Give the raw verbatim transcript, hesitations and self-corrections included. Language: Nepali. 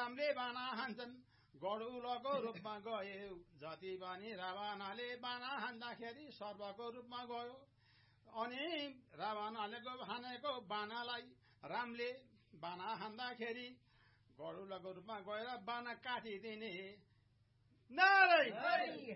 रामले बाना हान्छन् गडुलको रूपमा गए जति पनि रावणले बाना हान्दाखेरि सर्पको रूपमा गयो अनि रावणले हानेको बानालाई रामले बाना हान्दाखेरि गडुलको रूपमा गएर बाना काटिदिने नारायण